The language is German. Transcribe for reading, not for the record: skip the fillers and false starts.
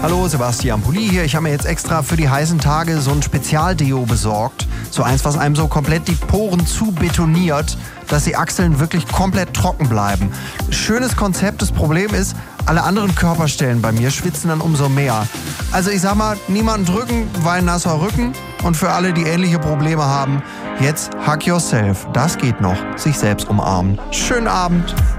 Hallo, Sebastian Pulli hier. Ich habe mir jetzt extra für die heißen Tage so ein Spezialdeo besorgt. So eins, was einem so komplett die Poren zu betoniert, dass die Achseln wirklich komplett trocken bleiben. Schönes Konzept. Das Problem ist, alle anderen Körperstellen bei mir schwitzen dann umso mehr. Also ich sag mal, niemanden drücken, weil nasser Rücken. Und für alle, die ähnliche Probleme haben, jetzt Hug Yourself. Das geht noch. Sich selbst umarmen. Schönen Abend.